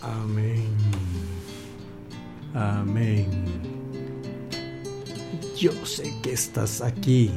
Amén. Amén. Yo sé que estás aquí.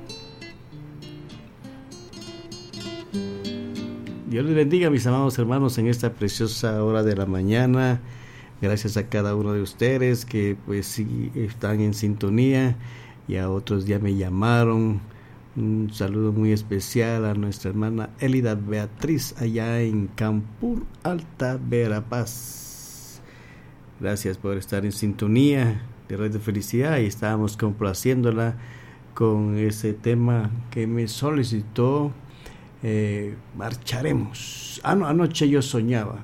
Dios les bendiga, mis amados hermanos, en esta preciosa hora de la mañana. Gracias a cada uno de ustedes que pues sí están en sintonía, y a otros ya me llamaron. Un saludo muy especial a nuestra hermana Elida Beatriz allá en Campur Alta, Verapaz. Gracias por estar en sintonía de Red de Felicidad, y estábamos complaciéndola con ese tema que me solicitó. Marcharemos. Anoche yo soñaba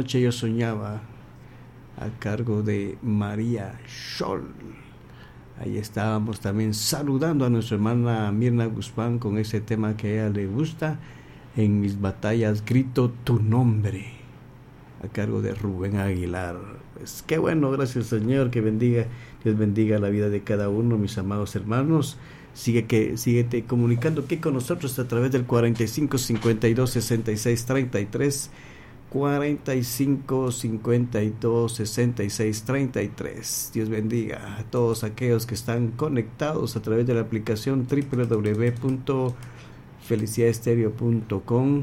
a cargo de María Scholl. Ahí estábamos también saludando a nuestra hermana Mirna Guzmán con ese tema que a ella le gusta. En mis batallas grito tu nombre, a cargo de Rubén Aguilar. Pues qué bueno, gracias Señor, que bendiga, Dios bendiga la vida de cada uno, mis amados hermanos. Síguete comunicando aquí con nosotros a través del 45 52 66 33, 45 52 66 33. Dios bendiga a todos aquellos que están conectados a través de la aplicación www.felicidadestereo.com.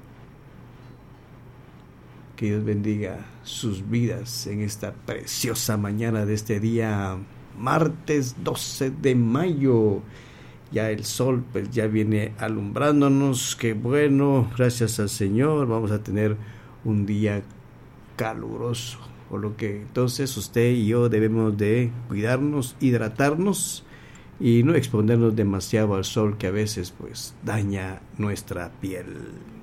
Que Dios bendiga sus vidas en esta preciosa mañana de este día martes 12 de mayo. Ya el sol pues ya viene alumbrándonos. Qué bueno, gracias al Señor. Vamos a tener un día caluroso, por lo que entonces usted y yo debemos de cuidarnos, hidratarnos y no exponernos demasiado al sol, que a veces pues daña nuestra piel.